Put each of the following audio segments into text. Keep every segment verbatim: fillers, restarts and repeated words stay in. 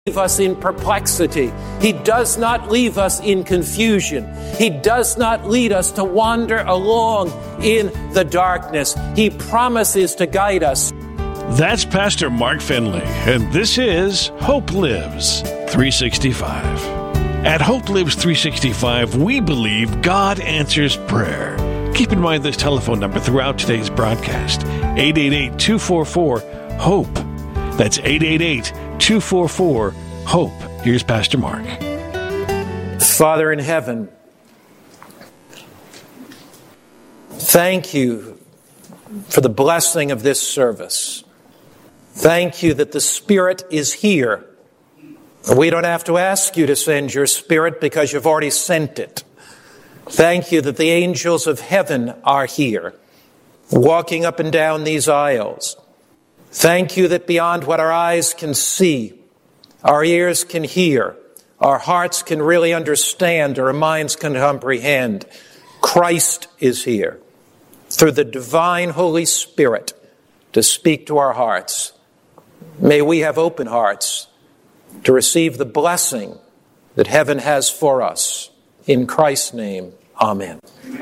leave us in perplexity. He does not leave us in confusion. He does not lead us to wander along in the darkness. He promises to guide us. That's Pastor Mark Finley, and this is Hope Lives three sixty-five. At Hope Lives three sixty-five, we believe God answers prayer. Keep in mind this telephone number throughout today's broadcast, eight eight eight, two four four, HOPE. That's eight eight eight, two four four, HOPE. Here's Pastor Mark. Father in heaven, thank you for the blessing of this service. Thank you that the Spirit is here. We don't have to ask you to send your Spirit because you've already sent it. Thank you that the angels of heaven are here, walking up and down these aisles. Thank you that beyond what our eyes can see, our ears can hear, our hearts can really understand, or our minds can comprehend, Christ is here through the divine Holy Spirit to speak to our hearts. May we have open hearts to receive the blessing that heaven has for us. In Christ's name, amen.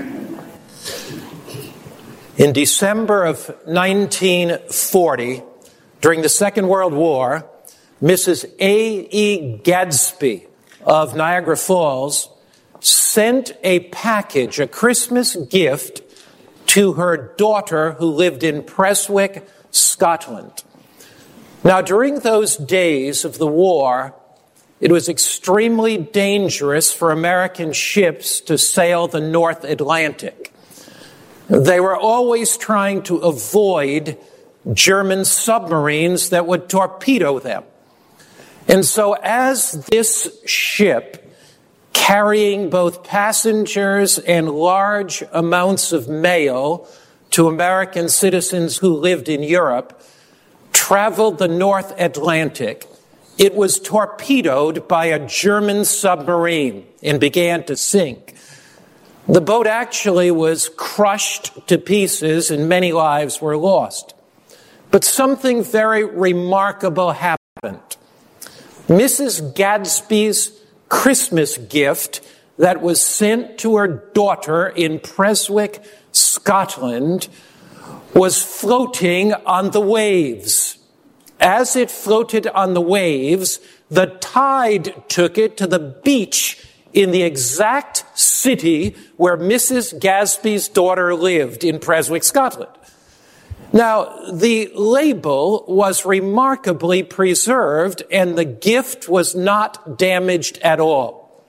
In December of nineteen forty, during the Second World War, Missus A E Gadsby of Niagara Falls sent a package, a Christmas gift, to her daughter who lived in Prestwick, Scotland. Now, during those days of the war, it was extremely dangerous for American ships to sail the North Atlantic. They were always trying to avoid German submarines that would torpedo them. And so as this ship, carrying both passengers and large amounts of mail to American citizens who lived in Europe, traveled the North Atlantic, it was torpedoed by a German submarine and began to sink. The boat actually was crushed to pieces and many lives were lost. But something very remarkable happened. Missus Gadsby's Christmas gift that was sent to her daughter in Prestwick, Scotland, was floating on the waves. As it floated on the waves, the tide took it to the beach in the exact city where Missus Gadsby's daughter lived in Prestwick, Scotland. Now, the label was remarkably preserved and the gift was not damaged at all.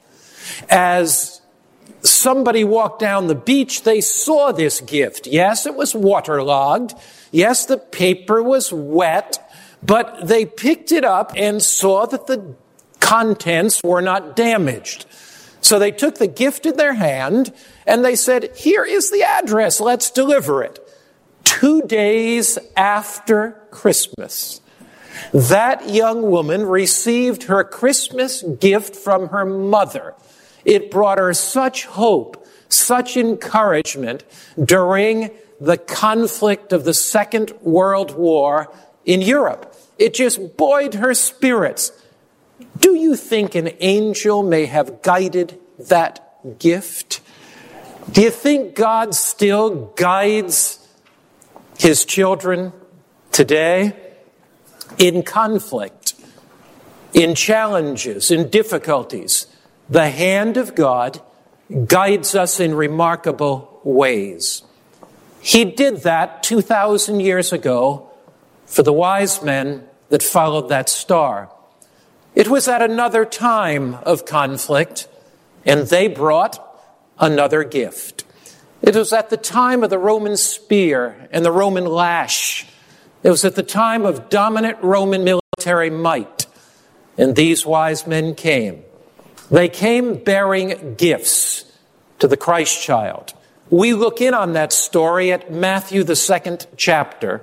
As somebody walked down the beach, they saw this gift. Yes, it was waterlogged. Yes, the paper was wet, but they picked it up and saw that the contents were not damaged. So they took the gift in their hand and they said, here is the address, let's deliver it. Two days after Christmas, that young woman received her Christmas gift from her mother. It brought her such hope, such encouragement during the conflict of the Second World War in Europe. It just buoyed her spirits. Do you think an angel may have guided that gift? Do you think God still guides his children today in conflict, in challenges, in difficulties? The hand of God guides us in remarkable ways. He did that two thousand years ago for the wise men that followed that star. It was at another time of conflict, and they brought another gift. It was at the time of the Roman spear and the Roman lash. It was at the time of dominant Roman military might. And these wise men came. They came bearing gifts to the Christ child. We look in on that story at Matthew, the second chapter.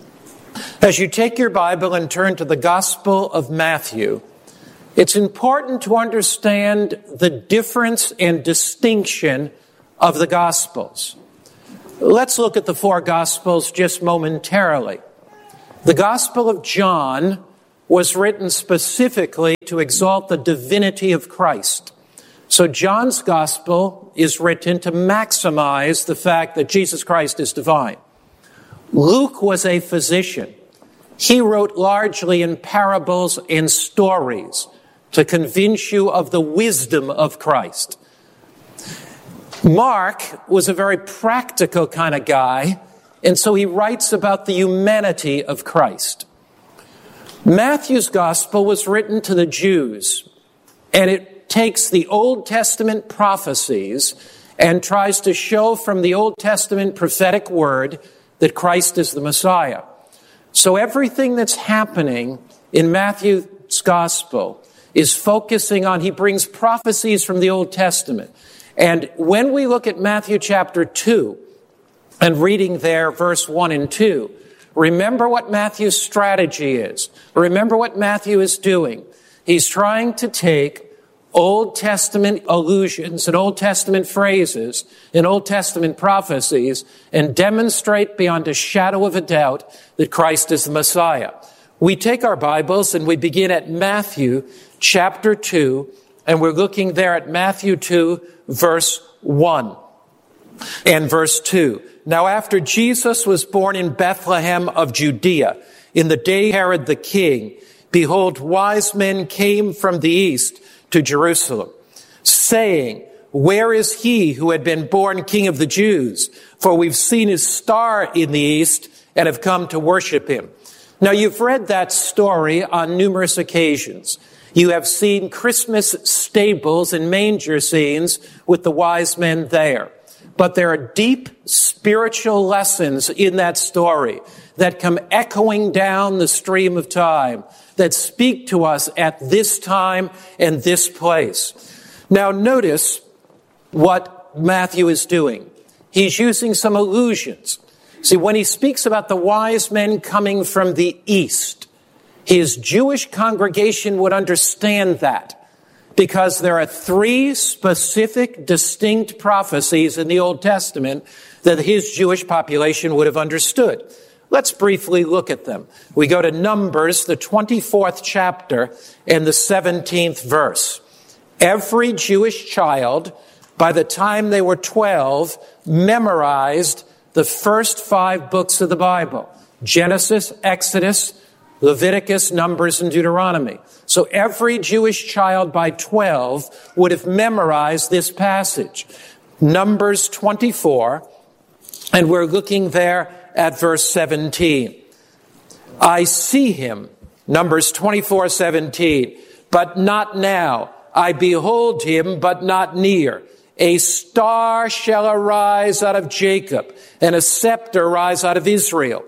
As you take your Bible and turn to the Gospel of Matthew, it's important to understand the difference and distinction of the Gospels. Let's look at the four Gospels just momentarily. The Gospel of John was written specifically to exalt the divinity of Christ. So John's gospel is written to maximize the fact that Jesus Christ is divine. Luke was a physician. He wrote largely in parables and stories to convince you of the wisdom of Christ. Mark was a very practical kind of guy, and so he writes about the humanity of Christ. Matthew's gospel was written to the Jews, and it takes the Old Testament prophecies and tries to show from the Old Testament prophetic word that Christ is the Messiah. So everything that's happening in Matthew's gospel is focusing on, he brings prophecies from the Old Testament. And when we look at Matthew chapter two and reading there verse one and two, remember what Matthew's strategy is. Remember what Matthew is doing. He's trying to take Old Testament allusions and Old Testament phrases and Old Testament prophecies and demonstrate beyond a shadow of a doubt that Christ is the Messiah. We take our Bibles and we begin at Matthew chapter two, and we're looking there at Matthew two, verse one and verse two. Now after Jesus was born in Bethlehem of Judea, in the day Herod the king, behold, wise men came from the east to Jerusalem, saying, where is he who had been born King of the Jews? For we've seen his star in the east and have come to worship him. Now you've read that story on numerous occasions. You have seen Christmas stables and manger scenes with the wise men there. But there are deep spiritual lessons in that story that come echoing down the stream of time that speak to us at this time and this place. Now notice what Matthew is doing. He's using some allusions. See, when he speaks about the wise men coming from the east, his Jewish congregation would understand that, because there are three specific, distinct prophecies in the Old Testament that his Jewish population would have understood. Let's briefly look at them. We go to Numbers, the twenty-fourth chapter, and the seventeenth verse. Every Jewish child, by the time they were twelve, memorized the first five books of the Bible: Genesis, Exodus, Leviticus, Numbers, and Deuteronomy. So every Jewish child by twelve would have memorized this passage. Numbers twenty-four, and we're looking there at verse seventeen. I see him, Numbers twenty-four seventeen, but not now. I behold him, but not near. A star shall arise out of Jacob, and a scepter rise out of Israel.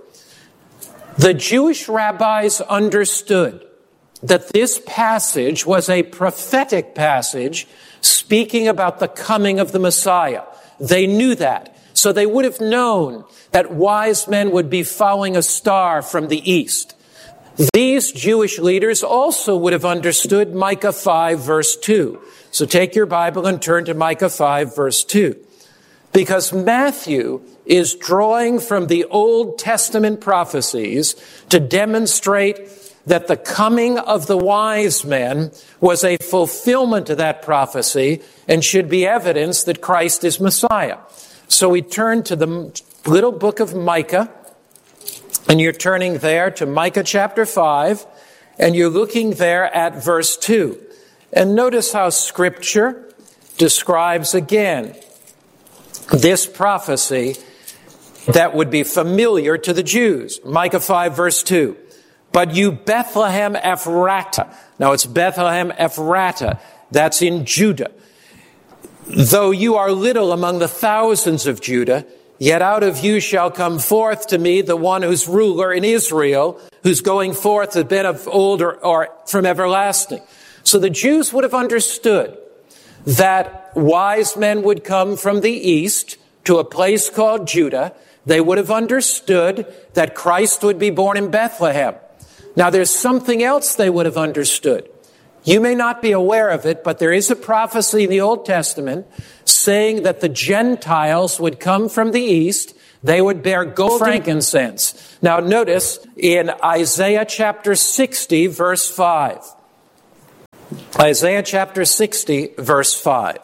The Jewish rabbis understood that this passage was a prophetic passage speaking about the coming of the Messiah. They knew that. So they would have known that wise men would be following a star from the east. These Jewish leaders also would have understood Micah five, verse two. So take your Bible and turn to Micah five, verse two. Because Matthew is drawing from the Old Testament prophecies to demonstrate that the coming of the wise men was a fulfillment of that prophecy and should be evidence that Christ is Messiah. So we turn to the little book of Micah, and you're turning there to Micah chapter five, and you're looking there at verse two. And notice how Scripture describes again this prophecy that would be familiar to the Jews. Micah five, verse two. But you Bethlehem Ephratah. Now it's Bethlehem Ephratah. That's in Judah. Though you are little among the thousands of Judah, yet out of you shall come forth to me the one who's ruler in Israel, who's going forth has been of old or, or from everlasting. So the Jews would have understood that wise men would come from the east to a place called Judah. They would have understood that Christ would be born in Bethlehem. Now there's something else they would have understood. You may not be aware of it, but there is a prophecy in the Old Testament saying that the Gentiles would come from the east. They would bear gold, frankincense. Now notice in Isaiah chapter sixty, verse five. Isaiah chapter sixty, verse five.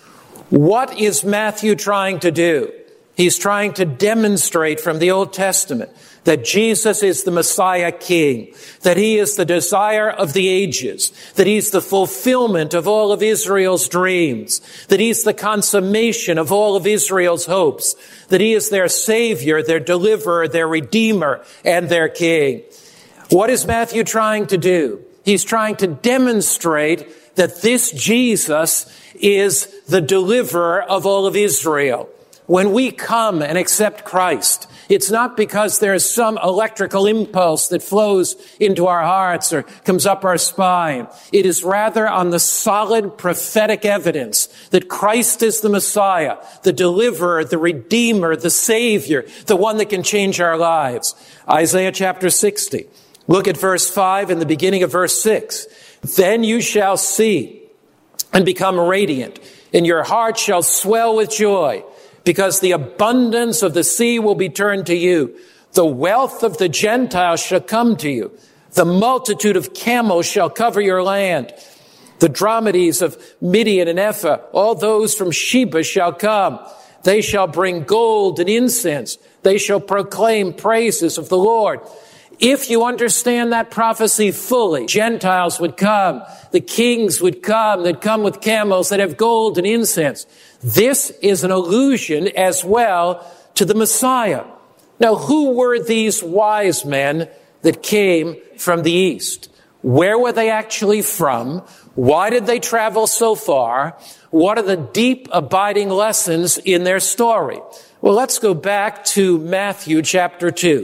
What is Matthew trying to do? He's trying to demonstrate from the Old Testament that Jesus is the Messiah King, that he is the desire of the ages, that he's the fulfillment of all of Israel's dreams, that he's the consummation of all of Israel's hopes, that he is their Savior, their deliverer, their Redeemer, and their King. What is Matthew trying to do? He's trying to demonstrate that this Jesus is the deliverer of all of Israel. When we come and accept Christ, it's not because there's some electrical impulse that flows into our hearts or comes up our spine. It is rather on the solid prophetic evidence that Christ is the Messiah, the deliverer, the Redeemer, the Savior, the one that can change our lives. Isaiah chapter sixty. Look at verse five and the beginning of verse six. Then you shall see and become radiant, and your heart shall swell with joy, because the abundance of the sea will be turned to you. The wealth of the Gentiles shall come to you. The multitude of camels shall cover your land. The dromedaries of Midian and Ephah, all those from Sheba shall come. They shall bring gold and incense. They shall proclaim praises of the Lord. If you understand that prophecy fully, Gentiles would come, the kings would come, they'd come with camels that have gold and incense. This is an allusion as well to the Messiah. Now, who were these wise men that came from the east? Where were they actually from? Why did they travel so far? What are the deep, abiding lessons in their story? Well, let's go back to Matthew chapter two.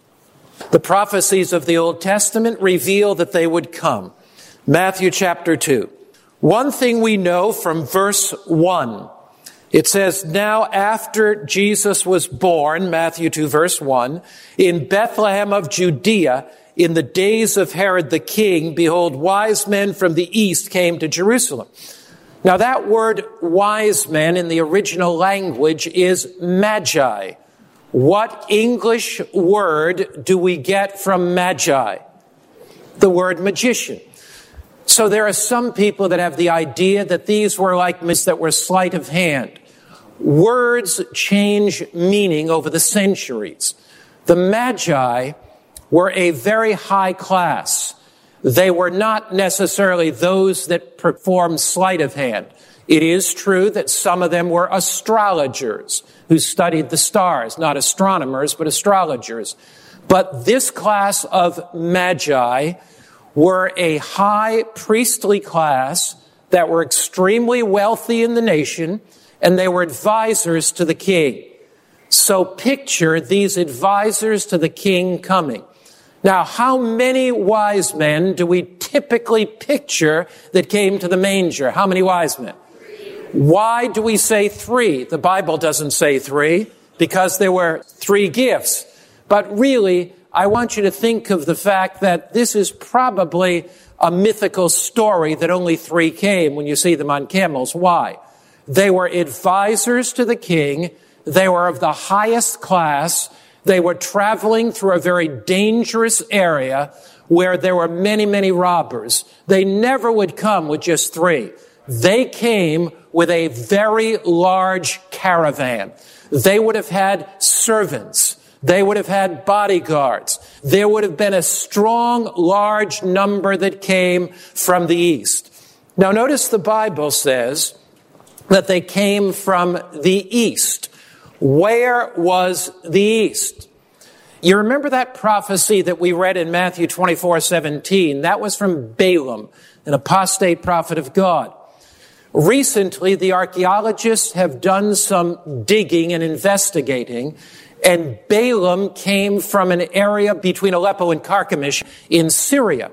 The prophecies of the Old Testament reveal that they would come. Matthew chapter two. One thing we know from verse one, it says, now after Jesus was born, Matthew two verse one, in Bethlehem of Judea, in the days of Herod the king, behold, wise men from the east came to Jerusalem. Now that word wise men in the original language is magi. What English word do we get from magi? The word magician. So there are some people that have the idea that these were like myths that were sleight of hand. Words change meaning over the centuries. The magi were a very high class. They were not necessarily those that performed sleight of hand. It is true that some of them were astrologers who studied the stars, not astronomers, but astrologers. But this class of magi were a high priestly class that were extremely wealthy in the nation, and they were advisors to the king. So picture these advisors to the king coming. Now, how many wise men do we typically picture that came to the manger? How many wise men? Why do we say three? The Bible doesn't say three, because there were three gifts. But really, I want you to think of the fact that this is probably a mythical story that only three came when you see them on camels. Why? They were advisors to the king. They were of the highest class. They were traveling through a very dangerous area where there were many, many robbers. They never would come with just three. They came with a very large caravan. They would have had servants. They would have had bodyguards. There would have been a strong, large number that came from the east. Now notice the Bible says that they came from the east. Where was the east? You remember that prophecy that we read in Matthew twenty-four seventeen? That was from Balaam, an apostate prophet of God. Recently, the archaeologists have done some digging and investigating, and Balaam came from an area between Aleppo and Carchemish in Syria.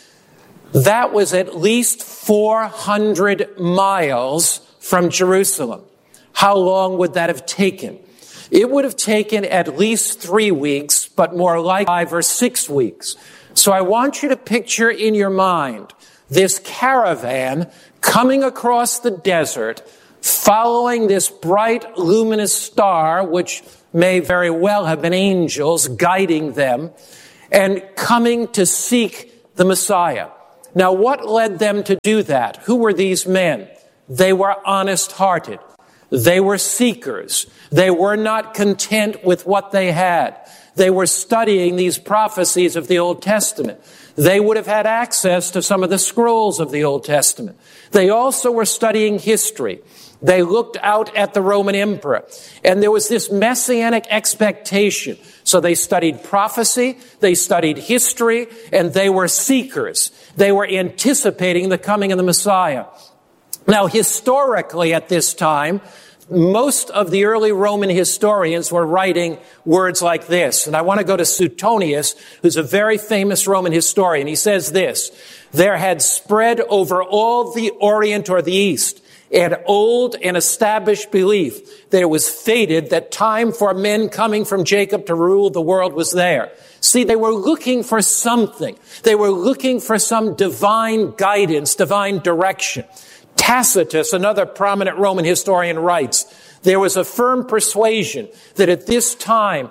That was at least four hundred miles from Jerusalem. How long would that have taken? It would have taken at least three weeks, but more like five or six weeks. So I want you to picture in your mind this caravan coming across the desert, following this bright, luminous star, which may very well have been angels guiding them, and coming to seek the Messiah. Now, what led them to do that? Who were these men? They were honest-hearted. They were seekers. They were not content with what they had. They were studying these prophecies of the Old Testament. They would have had access to some of the scrolls of the Old Testament. They also were studying history. They looked out at the Roman emperor, and there was this messianic expectation. So they studied prophecy, they studied history, and they were seekers. They were anticipating the coming of the Messiah. Now, historically at this time, most of the early Roman historians were writing words like this. And I want to go to Suetonius, who's a very famous Roman historian. He says this: there had spread over all the Orient or the East an old and established belief that it was fated that time for men coming from Jacob to rule the world was there. See, they were looking for something. They were looking for some divine guidance, divine direction. Tacitus, another prominent Roman historian, writes, there was a firm persuasion that at this time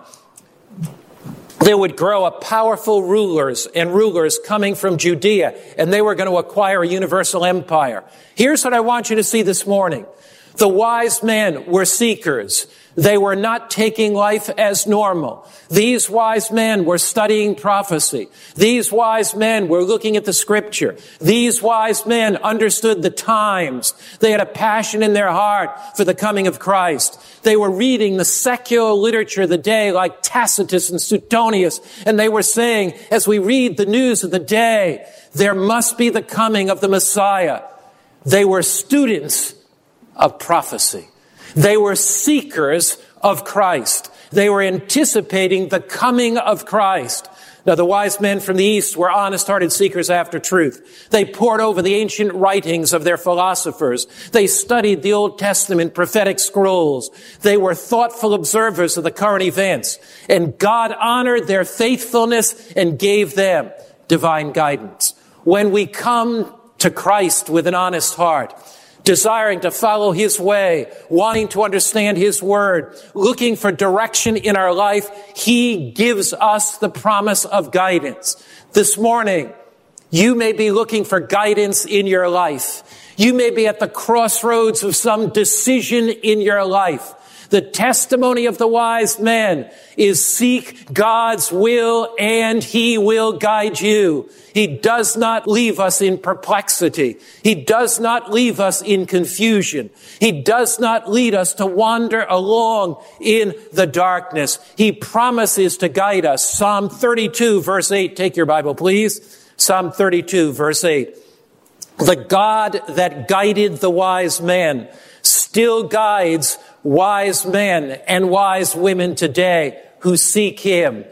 there would grow up powerful rulers and rulers coming from Judea, and they were going to acquire a universal empire. Here's what I want you to see this morning. The wise men were seekers. They were not taking life as normal. These wise men were studying prophecy. These wise men were looking at the scripture. These wise men understood the times. They had a passion in their heart for the coming of Christ. They were reading the secular literature of the day like Tacitus and Suetonius, and they were saying, as we read the news of the day, there must be the coming of the Messiah. They were students of prophecy. They were seekers of Christ. They were anticipating the coming of Christ. Now, the wise men from the East were honest-hearted seekers after truth. They pored over the ancient writings of their philosophers. They studied the Old Testament prophetic scrolls. They were thoughtful observers of the current events. And God honored their faithfulness and gave them divine guidance. When we come to Christ with an honest heart, desiring to follow His way, wanting to understand His word, looking for direction in our life, He gives us the promise of guidance. This morning, you may be looking for guidance in your life. You may be at the crossroads of some decision in your life. The testimony of the wise men is seek God's will and He will guide you. He does not leave us in perplexity. He does not leave us in confusion. He does not lead us to wander along in the darkness. He promises to guide us. Psalm thirty-two verse eight. Take your Bible, please. Psalm thirty-two verse eight. The God that guided the wise men still guides wise men and wise women today who seek Him.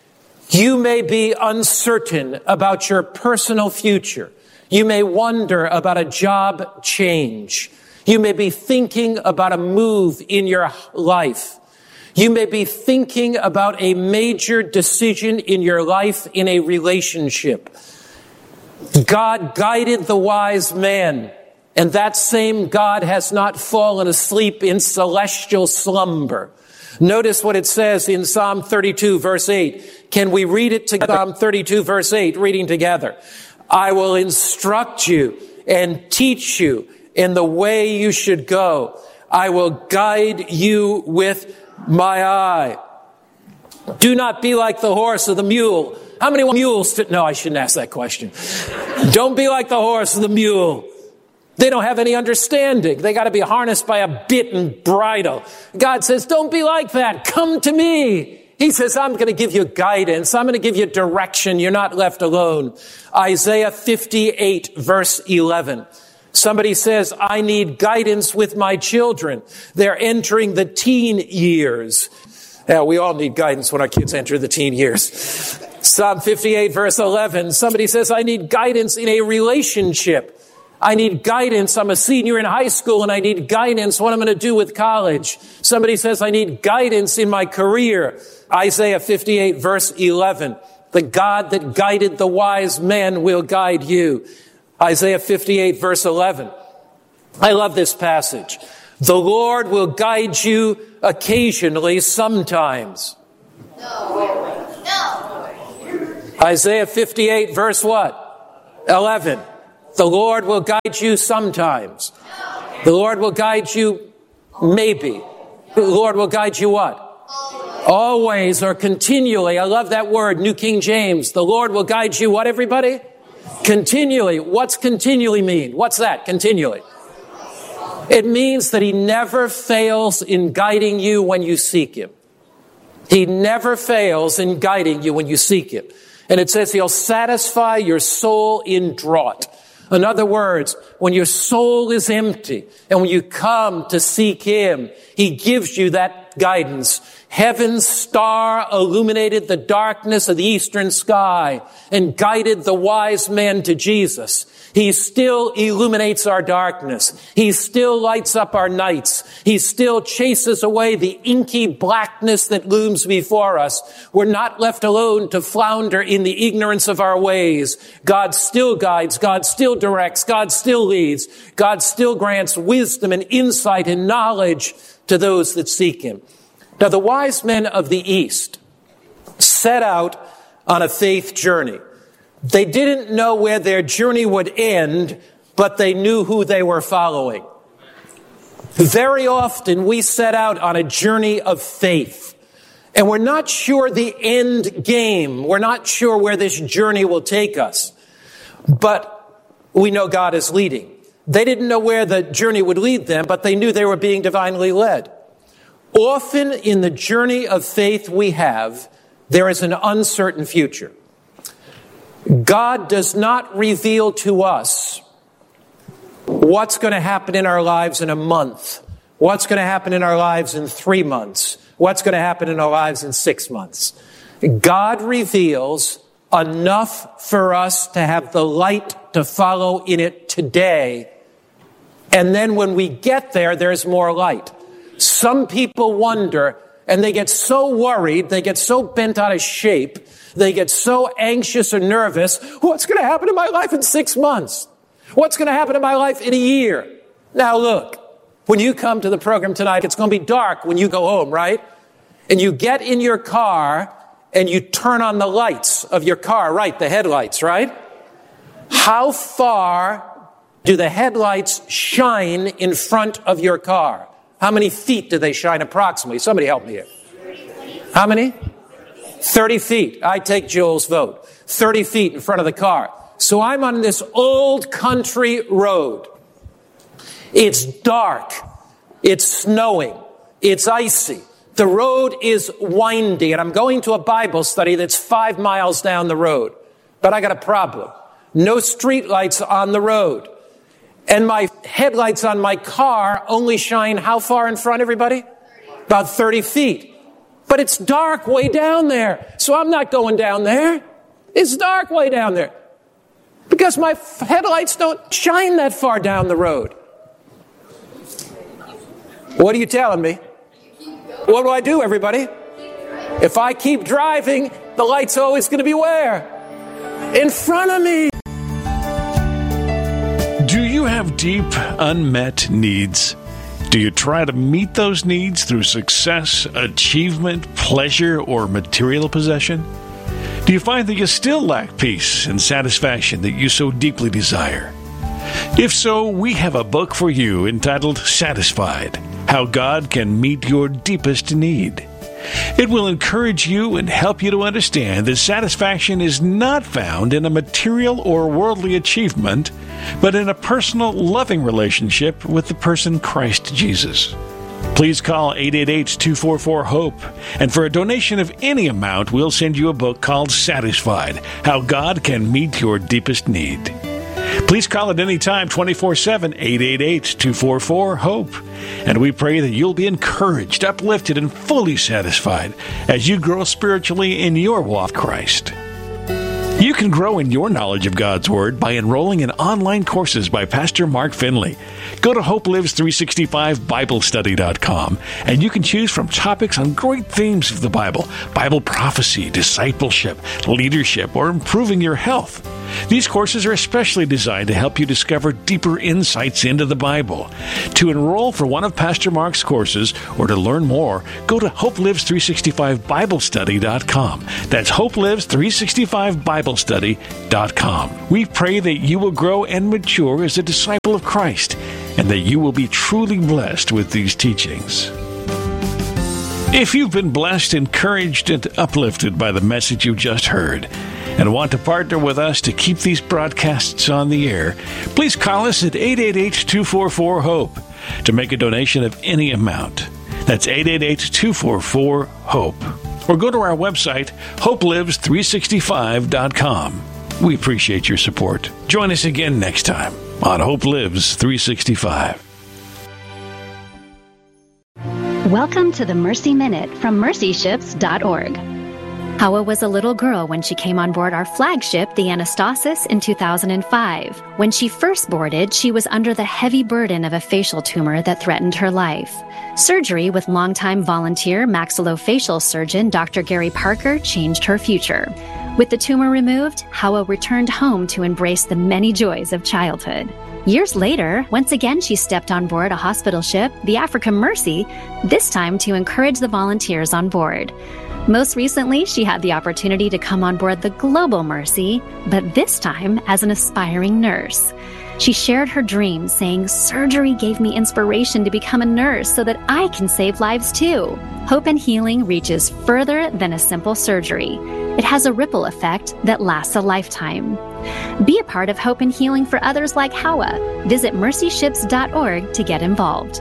You may be uncertain about your personal future. You may wonder about a job change. You may be thinking about a move in your life. You may be thinking about a major decision in your life in a relationship. God guided the wise man, and that same God has not fallen asleep in celestial slumber. Notice what it says in Psalm thirty-two verse eight. Can we read it together? Psalm thirty-two verse eight, reading together. I will instruct you and teach you in the way you should go. I will guide you with my eye. Do not be like the horse or the mule. How many mules fit? No, I shouldn't ask that question. Don't be like the horse or the mule. They don't have any understanding. They got to be harnessed by a bit and bridle. God says, don't be like that. Come to me. He says, I'm going to give you guidance. I'm going to give you direction. You're not left alone. Isaiah fifty-eight, verse eleven. Somebody says, I need guidance with my children. They're entering the teen years. Yeah, we all need guidance when our kids enter the teen years. Psalm fifty-eight, verse eleven. Somebody says, I need guidance in a relationship. I need guidance. I'm a senior in high school and I need guidance what I'm going to do with college. Somebody says, I need guidance in my career. Isaiah fifty-eight, verse eleven. The God that guided the wise men will guide you. Isaiah fifty-eight, verse eleven. I love this passage. The Lord will guide you occasionally, sometimes. No. No. Isaiah fifty-eight, verse what? eleven. The Lord will guide you sometimes. The Lord will guide you maybe. The Lord will guide you what? Always or continually. I love that word, New King James. The Lord will guide you what, everybody? Continually. What's continually mean? What's that, continually? It means that he never fails in guiding you when you seek him. He never fails in guiding you when you seek him. And it says he'll satisfy your soul in drought. In other words, when your soul is empty and when you come to seek him, he gives you that guidance. Heaven's star illuminated the darkness of the eastern sky and guided the wise men to Jesus. He still illuminates our darkness. He still lights up our nights. He still chases away the inky blackness that looms before us. We're not left alone to flounder in the ignorance of our ways. God still guides. God still directs. God still leads. God still grants wisdom and insight and knowledge to those that seek him. Now, the wise men of the East set out on a faith journey. They didn't know where their journey would end, but they knew who they were following. Very often we set out on a journey of faith, and we're not sure the end game. We're not sure where this journey will take us, but we know God is leading. They didn't know where the journey would lead them, but they knew they were being divinely led. Often in the journey of faith we have, there is an uncertain future. God does not reveal to us what's going to happen in our lives in a month, what's going to happen in our lives in three months, what's going to happen in our lives in six months. God reveals enough for us to have the light to follow in it today. And then when we get there, there's more light. Some people wonder, and they get so worried, they get so bent out of shape, they get so anxious or nervous. What's going to happen in my life in six months? What's going to happen in my life in a year? Now look, when you come to the program tonight, it's going to be dark when you go home, right? And you get in your car and you turn on the lights of your car, right? The headlights, right? How far do the headlights shine in front of your car? How many feet do they shine approximately? Somebody help me here. How many? thirty feet. I take Joel's vote. thirty feet in front of the car. So I'm on this old country road. It's dark. It's snowing. It's icy. The road is windy, and I'm going to a Bible study that's five miles down the road. But I got a problem. No street lights on the road. And my headlights on my car only shine how far in front, everybody? About thirty feet. But it's dark way down there. So I'm not going down there. It's dark way down there. Because my headlights don't shine that far down the road. What are you telling me? What do I do, everybody? If I keep driving, the light's always going to be where? In front of me. Do you have deep, unmet needs? Do you try to meet those needs through success, achievement, pleasure, or material possession? Do you find that you still lack peace and satisfaction that you so deeply desire? If so, we have a book for you entitled Satisfied: How God Can Meet Your Deepest Need. It will encourage you and help you to understand that satisfaction is not found in a material or worldly achievement, but in a personal, loving relationship with the person Christ Jesus. Please call eight eight eight, two four four, HOPE, and for a donation of any amount, we'll send you a book called Satisfied: How God Can Meet Your Deepest Need. Please call at any time, twenty-four seven, eight eight eight, two four four, HOPE. And we pray that you'll be encouraged, uplifted, and fully satisfied as you grow spiritually in your walk with Christ. You can grow in your knowledge of God's Word by enrolling in online courses by Pastor Mark Finley. Go to Hope Lives three sixty-five Bible Study dot com, and you can choose from topics on great themes of the Bible, Bible prophecy, discipleship, leadership, or improving your health. These courses are especially designed to help you discover deeper insights into the Bible. To enroll for one of Pastor Mark's courses or to learn more, go to Hope Lives three sixty-five Bible Study dot com. That's Hope Lives three sixty-five Bible Study dot com. We pray that you will grow and mature as a disciple of Christ, and that you will be truly blessed with these teachings. If you've been blessed, encouraged, and uplifted by the message you just heard, and want to partner with us to keep these broadcasts on the air, please call us at eight eight eight, two four four, HOPE to make a donation of any amount. That's eight eight eight, two four four, HOPE. Or go to our website, Hope Lives three sixty-five dot com. We appreciate your support. Join us again next time on Hope Lives three sixty-five. Welcome to the Mercy Minute from mercy ships dot org. Hawa was a little girl when she came on board our flagship, the Anastasis, in two thousand five. When she first boarded, she was under the heavy burden of a facial tumor that threatened her life. Surgery with longtime volunteer maxillofacial surgeon Doctor Gary Parker changed her future. With the tumor removed, Hawa returned home to embrace the many joys of childhood. Years later, once again she stepped on board a hospital ship, the Africa Mercy, this time to encourage the volunteers on board. Most recently, she had the opportunity to come on board the Global Mercy, but this time as an aspiring nurse. She shared her dream, saying, "Surgery gave me inspiration to become a nurse so that I can save lives too." Hope and healing reaches further than a simple surgery. It has a ripple effect that lasts a lifetime. Be a part of hope and healing for others like Hawa. Visit mercy ships dot org to get involved.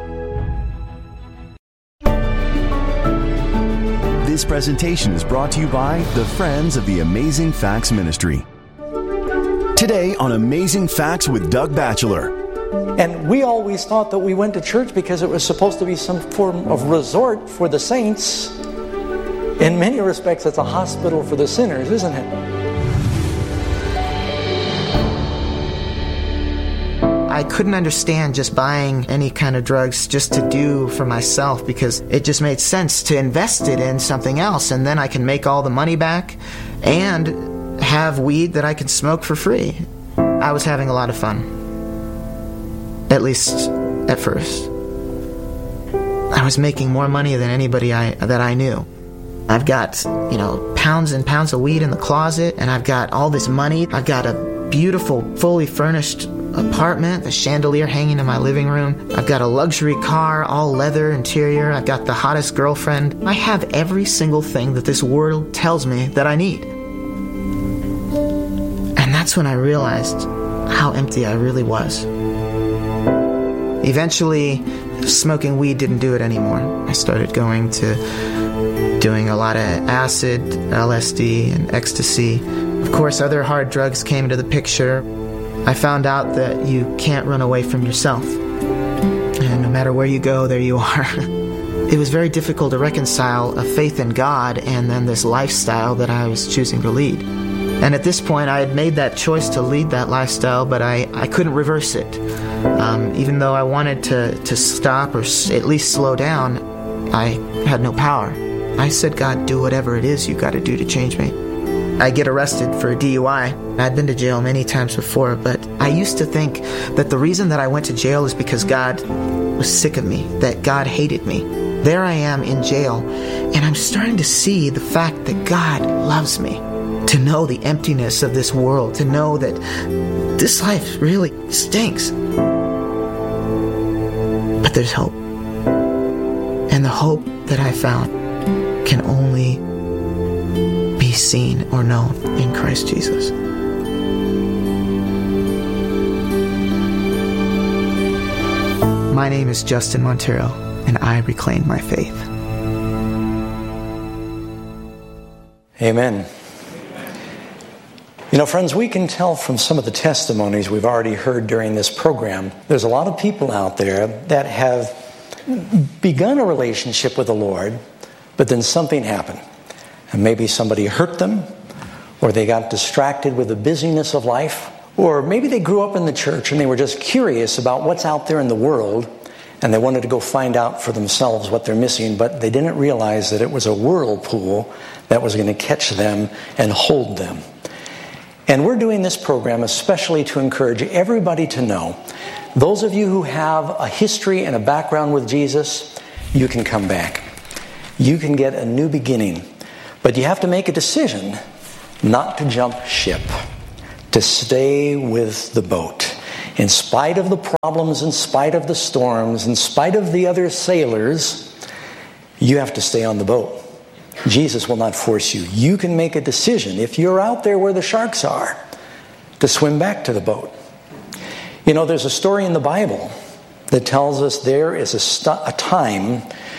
This presentation is brought to you by the Friends of the Amazing Facts Ministry. Today on Amazing Facts with Doug Batchelor. And we always thought that we went to church because it was supposed to be some form of resort for the saints. In many respects, it's a hospital for the sinners, isn't it? I couldn't understand just buying any kind of drugs just to do for myself, because it just made sense to invest it in something else, and then I can make all the money back and have weed that I can smoke for free. I was having a lot of fun. At least at first. I was making more money than anybody I, that I knew. I've got, you know, pounds and pounds of weed in the closet, and I've got all this money. I've got a beautiful, fully furnished apartment, a chandelier hanging in my living room. I've got a luxury car, all leather interior. I've got the hottest girlfriend. I have every single thing that this world tells me that I need. And that's when I realized how empty I really was. Eventually, smoking weed didn't do it anymore. I started going to doing a lot of acid, L S D, and ecstasy. Of course, other hard drugs came into the picture. I found out that you can't run away from yourself. And no matter where you go, there you are. It was very difficult to reconcile a faith in God and then this lifestyle that I was choosing to lead. And at this point, I had made that choice to lead that lifestyle, but I, I couldn't reverse it. Um, even though I wanted to, to stop or s- at least slow down, I had no power. I said, "God, do whatever it is you got to do to change me." I get arrested for a D U I. I'd been to jail many times before, but I used to think that the reason that I went to jail is because God was sick of me, that God hated me. There I am in jail, and I'm starting to see the fact that God loves me. To know the emptiness of this world, to know that this life really stinks. But there's hope. And the hope that I found can only be seen or known in Christ Jesus. My name is Justin Montero, and I reclaimed my faith. Amen. You know, friends, we can tell from some of the testimonies we've already heard during this program, there's a lot of people out there that have begun a relationship with the Lord, but then something happened. And maybe somebody hurt them, or they got distracted with the busyness of life, or maybe they grew up in the church and they were just curious about what's out there in the world, and they wanted to go find out for themselves what they're missing, but they didn't realize that it was a whirlpool that was going to catch them and hold them. And we're doing this program especially to encourage everybody to know, those of you who have a history and a background with Jesus, you can come back. You can get a new beginning. But you have to make a decision not to jump ship, to stay with the boat. In spite of the problems, in spite of the storms, in spite of the other sailors, you have to stay on the boat. Jesus will not force you. You can make a decision, if you're out there where the sharks are, to swim back to the boat. You know, there's a story in the Bible that tells us there is a, st- a time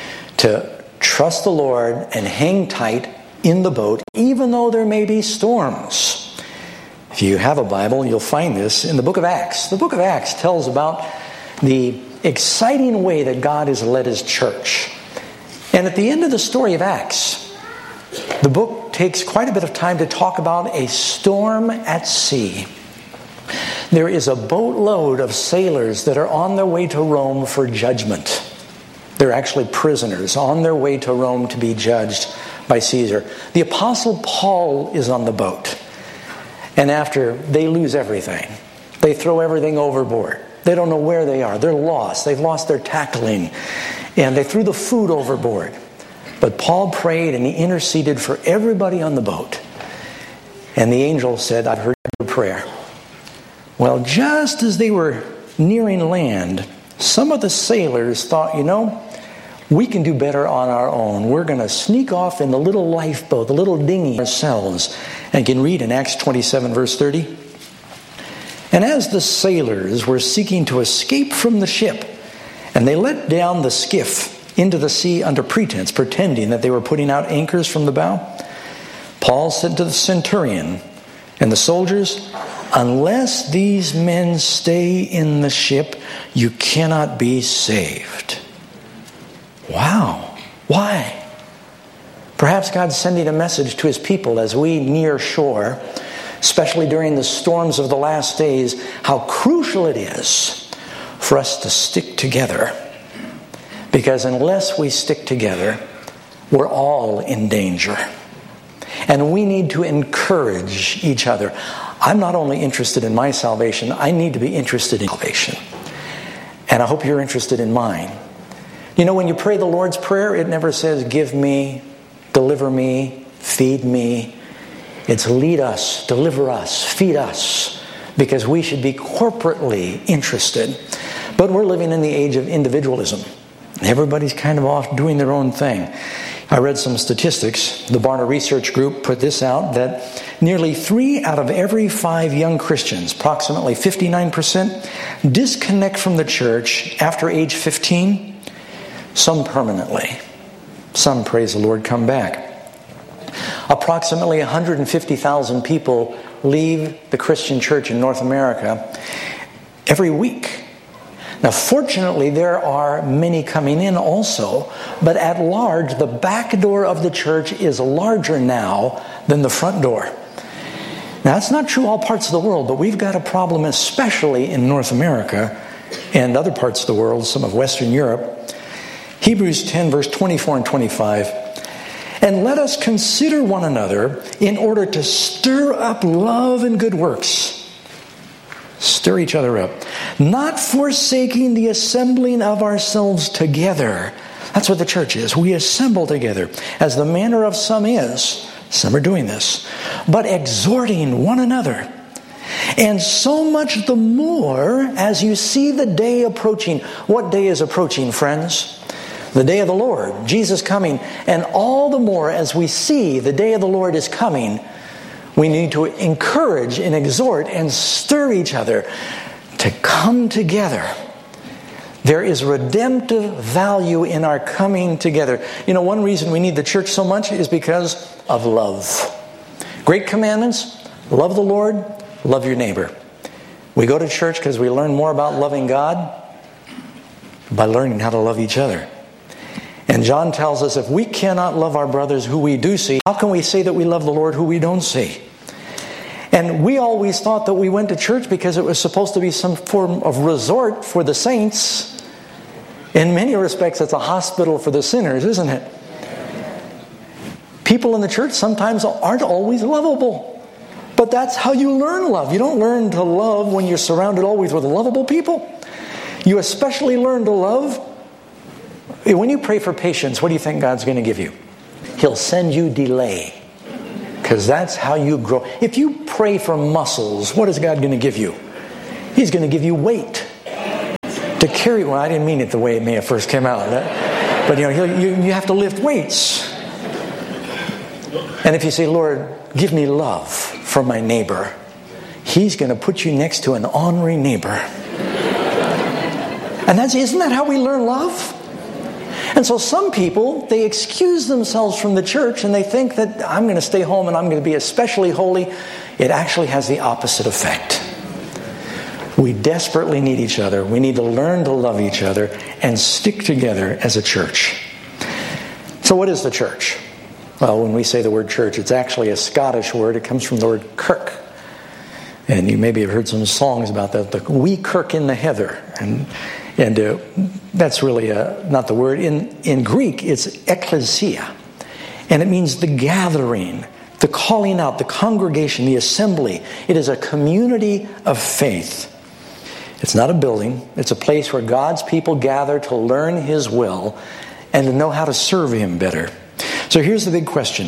to trust the Lord and hang tight in the boat, even though there may be storms. If you have a Bible, you'll find this in the book of Acts. The book of Acts tells about the exciting way that God has led His church. And at the end of the story of Acts, the book takes quite a bit of time to talk about a storm at sea. There is a boatload of sailors that are on their way to Rome for judgment. They're actually prisoners on their way to Rome to be judged by Caesar. The Apostle Paul is on the boat. And after they lose everything, they throw everything overboard. They don't know where they are. They're lost. They've lost their tackling. And they threw the food overboard. But Paul prayed and he interceded for everybody on the boat. And the angel said, I've heard your prayer. Well, just as they were nearing land, some of the sailors thought, you know, we can do better on our own. We're going to sneak off in the little lifeboat, the little dinghy ourselves. And you can read in Acts twenty-seven, verse thirty. And as the sailors were seeking to escape from the ship, and they let down the skiff into the sea under pretense, pretending that they were putting out anchors from the bow, Paul said to the centurion and the soldiers, unless these men stay in the ship, you cannot be saved. Wow. Why? Perhaps God's sending a message to His people as we near shore, especially during the storms of the last days, how crucial it is for us to stick together. Because unless we stick together, we're all in danger. And we need to encourage each other. I'm not only interested in my salvation, I need to be interested in salvation. And I hope you're interested in mine. You know, when you pray the Lord's Prayer, it never says, give me, deliver me, feed me. It's lead us, deliver us, feed us. Because we should be corporately interested. But we're living in the age of individualism. Everybody's kind of off doing their own thing. I read some statistics. The Barna Research Group put this out, that nearly three out of every five young Christians, approximately fifty-nine percent, disconnect from the church after age fifteen. Some permanently. Some, praise the Lord, come back. Approximately one hundred fifty thousand people leave the Christian church in North America every week. Now, fortunately, there are many coming in also, but at large, the back door of the church is larger now than the front door. Now, that's not true all parts of the world, but we've got a problem, especially in North America and other parts of the world, some of Western Europe. Hebrews ten, verse twenty-four and twenty-five. And let us consider one another in order to stir up love and good works. Stir each other up. Not forsaking the assembling of ourselves together. That's what the church is. We assemble together. As the manner of some is. Some are doing this. But exhorting one another. And so much the more as you see the day approaching. What day is approaching, friends? The day of the Lord. Jesus coming. And all the more as we see the day of the Lord is coming, we need to encourage and exhort and stir each other to come together. There is redemptive value in our coming together. You know, one reason we need the church so much is because of love. Great commandments: love the Lord, love your neighbor. We go to church because we learn more about loving God by learning how to love each other. And John tells us if we cannot love our brothers who we do see, how can we say that we love the Lord who we don't see? And we always thought that we went to church because it was supposed to be some form of resort for the saints. In many respects, it's a hospital for the sinners, isn't it? People in the church sometimes aren't always lovable. But that's how you learn love. You don't learn to love when you're surrounded always with lovable people. You especially learn to love when you pray for patience. What do you think God's going to give you? He'll send you delay. Because that's how you grow. If you pray for muscles, what is God going to give you? He's going to give you weight to carry. Well, I didn't mean it the way it may have first came out. But you know, you, you have to lift weights. And if you say, Lord, give me love for my neighbor, He's going to put you next to an ornery neighbor. And that's, isn't that how we learn love? And so some people, they excuse themselves from the church and they think that I'm going to stay home and I'm going to be especially holy. It actually has the opposite effect. We desperately need each other. We need to learn to love each other and stick together as a church. So what is the church? Well, when we say the word church, it's actually a Scottish word. It comes from the word kirk. And you maybe have heard some songs about that. The wee kirk in the heather. And And uh, that's really uh, not the word. In, in Greek, it's ekklesia. And it means the gathering, the calling out, the congregation, the assembly. It is a community of faith. It's not a building. It's a place where God's people gather to learn His will and to know how to serve Him better. So here's the big question.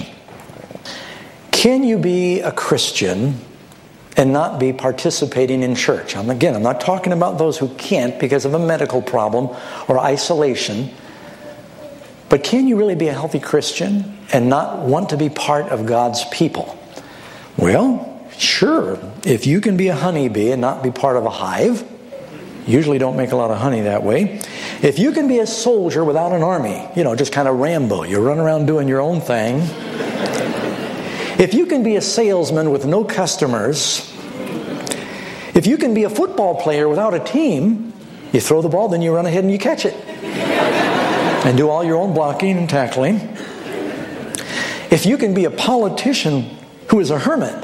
Can you be a Christian and not be participating in church? I'm, again, I'm not talking about those who can't because of a medical problem or isolation. But can you really be a healthy Christian and not want to be part of God's people? Well, sure. If you can be a honeybee and not be part of a hive, usually don't make a lot of honey that way. If you can be a soldier without an army, you know, just kind of Rambo, you run around doing your own thing. If you can be a salesman with no customers, if you can be a football player without a team, you throw the ball, then you run ahead and you catch it. And do all your own blocking and tackling. If you can be a politician who is a hermit,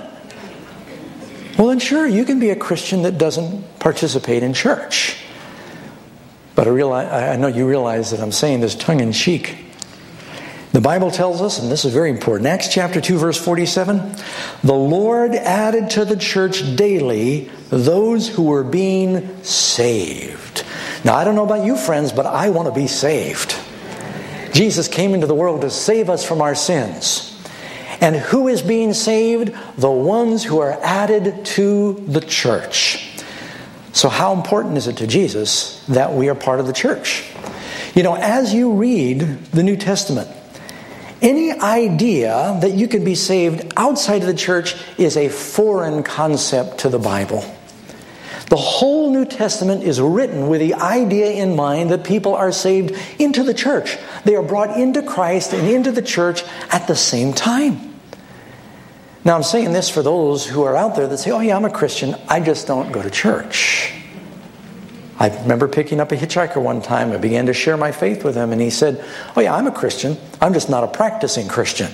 well then sure, you can be a Christian that doesn't participate in church. But I, realize, I know you realize that I'm saying this tongue-in-cheek. The Bible tells us, and this is very important, Acts chapter two, verse forty-seven, the Lord added to the church daily those who were being saved. Now, I don't know about you, friends, but I want to be saved. Jesus came into the world to save us from our sins. And who is being saved? The ones who are added to the church. So how important is it to Jesus that we are part of the church? You know, as you read the New Testament, any idea that you can be saved outside of the church is a foreign concept to the Bible. The whole New Testament is written with the idea in mind that people are saved into the church. They are brought into Christ and into the church at the same time. Now I'm saying this for those who are out there that say, oh yeah, I'm a Christian, I just don't go to church. I remember picking up a hitchhiker one time. I began to share my faith with him, and he said, oh yeah, I'm a Christian. I'm just not a practicing Christian.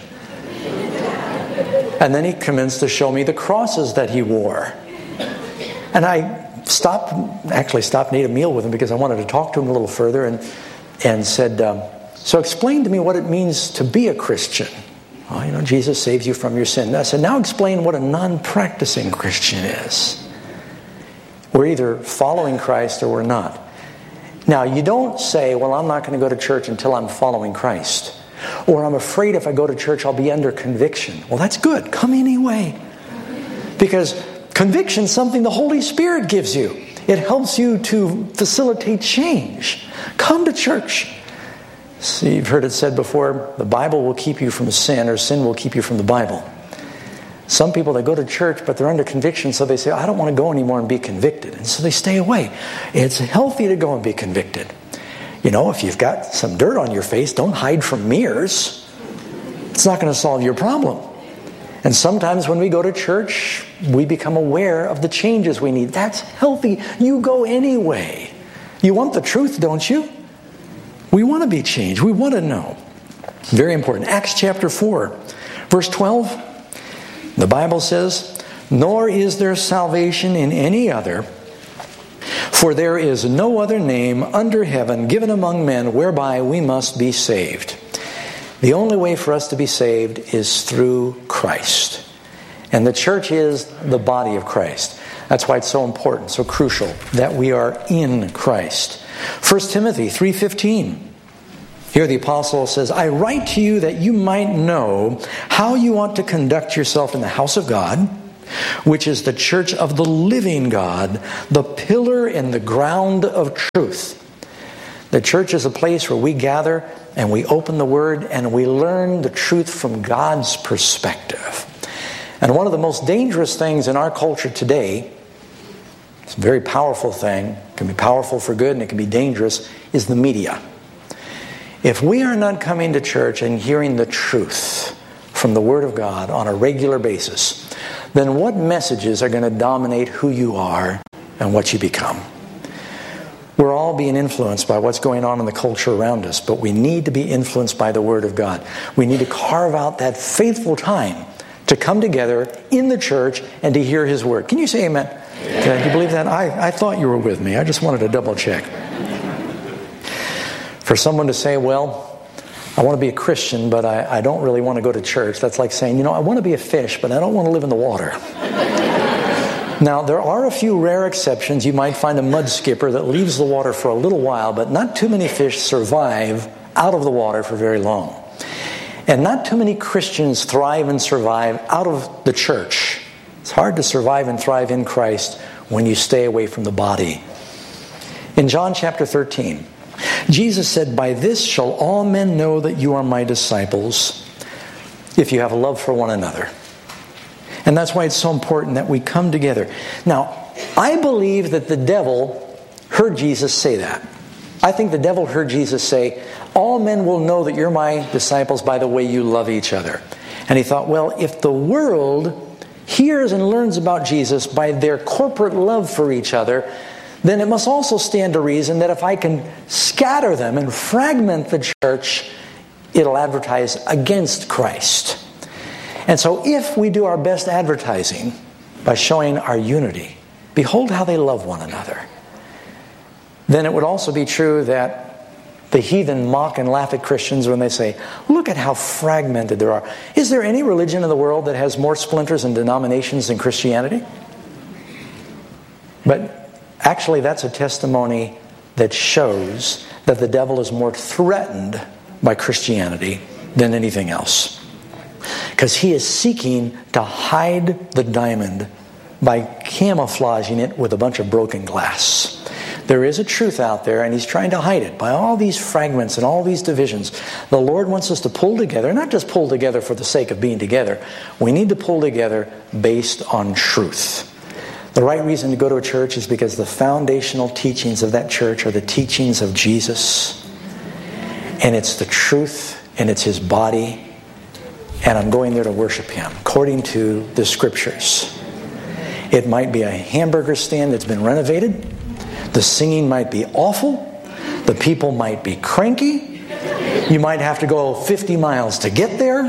And then he commenced to show me the crosses that he wore. And I stopped, actually stopped and ate a meal with him because I wanted to talk to him a little further, and, and said, um, so explain to me what it means to be a Christian. Well, you know, Jesus saves you from your sin. I said, now explain what a non-practicing Christian is. We're either following Christ or we're not. Now, you don't say, well, I'm not going to go to church until I'm following Christ. Or I'm afraid if I go to church, I'll be under conviction. Well, that's good. Come anyway. Because conviction is something the Holy Spirit gives you. It helps you to facilitate change. Come to church. See, you've heard it said before, the Bible will keep you from sin, or sin will keep you from the Bible. Some people, they go to church, but they're under conviction, so they say, I don't want to go anymore and be convicted. And so they stay away. It's healthy to go and be convicted. You know, if you've got some dirt on your face, don't hide from mirrors. It's not going to solve your problem. And sometimes when we go to church, we become aware of the changes we need. That's healthy. You go anyway. You want the truth, don't you? We want to be changed. We want to know. Very important. Acts chapter four, verse twelve. The Bible says, nor is there salvation in any other, for there is no other name under heaven given among men whereby we must be saved. The only way for us to be saved is through Christ. And the church is the body of Christ. That's why it's so important, so crucial, that we are in Christ. First Timothy three fifteen. Here the apostle says, I write to you that you might know how you ought to conduct yourself in the house of God, which is the church of the living God, the pillar and the ground of truth. The church is a place where we gather and we open the Word and we learn the truth from God's perspective. And one of the most dangerous things in our culture today, it's a very powerful thing, it can be powerful for good and it can be dangerous, is the media. If we are not coming to church and hearing the truth from the Word of God on a regular basis, then what messages are going to dominate who you are and what you become? We're all being influenced by what's going on in the culture around us, but we need to be influenced by the Word of God. We need to carve out that faithful time to come together in the church and to hear His Word. Can you say amen? Amen. Do you believe that? I, I thought you were with me. I just wanted to double check. For someone to say, well, I want to be a Christian, but I, I don't really want to go to church. That's like saying, you know, I want to be a fish, but I don't want to live in the water. Now, there are a few rare exceptions. You might find a mud skipper that leaves the water for a little while, but not too many fish survive out of the water for very long. And not too many Christians thrive and survive out of the church. It's hard to survive and thrive in Christ when you stay away from the body. In John chapter thirteen, Jesus said, by this shall all men know that you are my disciples, if you have a love for one another. And that's why it's so important that we come together. Now, I believe that the devil heard Jesus say that. I think the devil heard Jesus say, all men will know that you're my disciples by the way you love each other. And he thought, well, if the world hears and learns about Jesus by their corporate love for each other, then it must also stand to reason that if I can scatter them and fragment the church, it'll advertise against Christ. And so if we do our best advertising by showing our unity, behold how they love one another, then it would also be true that the heathen mock and laugh at Christians when they say, look at how fragmented there are. Is there any religion in the world that has more splinters and denominations than Christianity? But actually, that's a testimony that shows that the devil is more threatened by Christianity than anything else. Because he is seeking to hide the diamond by camouflaging it with a bunch of broken glass. There is a truth out there, and he's trying to hide it by all these fragments and all these divisions. The Lord wants us to pull together, not just pull together for the sake of being together. We need to pull together based on truth. The right reason to go to a church is because the foundational teachings of that church are the teachings of Jesus. And it's the truth, and it's His body. And I'm going there to worship Him according to the Scriptures. It might be a hamburger stand that's been renovated. The singing might be awful. The people might be cranky. You might have to go fifty miles to get there.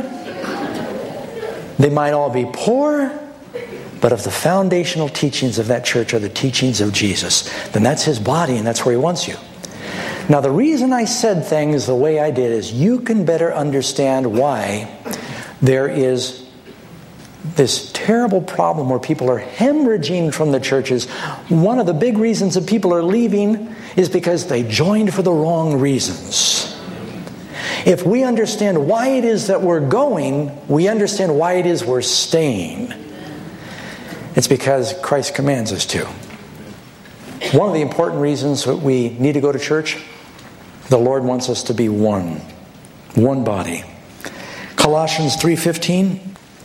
They might all be poor. But if the foundational teachings of that church are the teachings of Jesus, then that's His body and that's where He wants you. Now, the reason I said things the way I did is you can better understand why there is this terrible problem where people are hemorrhaging from the churches. One of the big reasons that people are leaving is because they joined for the wrong reasons. If we understand why it is that we're going, we understand why it is we're staying. It's because Christ commands us to. One of the important reasons that we need to go to church, the Lord wants us to be one. One body. Colossians three fifteen.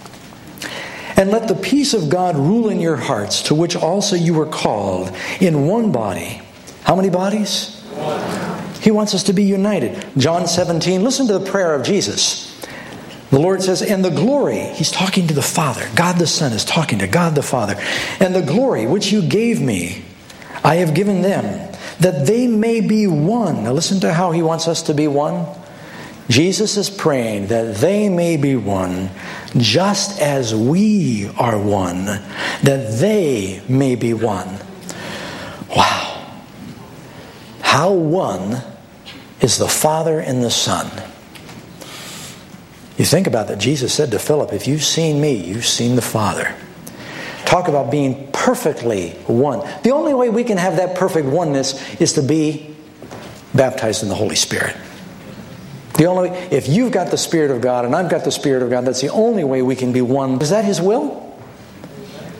And let the peace of God rule in your hearts, to which also you were called, in one body. How many bodies? One. He wants us to be united. John seventeen, listen to the prayer of Jesus. The Lord says, and the glory, He's talking to the Father. God the Son is talking to God the Father. And the glory which you gave me, I have given them, that they may be one. Now listen to how He wants us to be one. Jesus is praying that they may be one, just as we are one, that they may be one. Wow. How one is the Father and the Son. You think about that. Jesus said to Philip, if you've seen me, you've seen the Father. Talk about being perfectly one. The only way we can have that perfect oneness is to be baptized in the Holy Spirit. The only way, if you've got the Spirit of God and I've got the Spirit of God, that's the only way we can be one. Is that His will?